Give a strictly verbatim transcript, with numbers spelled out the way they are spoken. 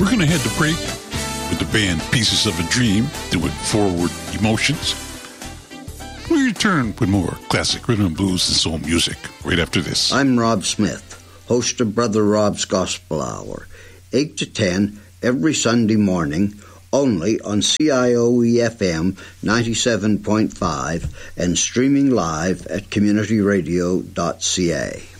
We're going to head to break with the band Pieces of a Dream doing Forward Emotions. We return with more classic rhythm and blues and soul music right after this. I'm Rob Smith, host of Brother Rob's Gospel Hour, eight to ten every Sunday morning, only on C I O E F M ninety-seven point five and streaming live at community radio dot c a.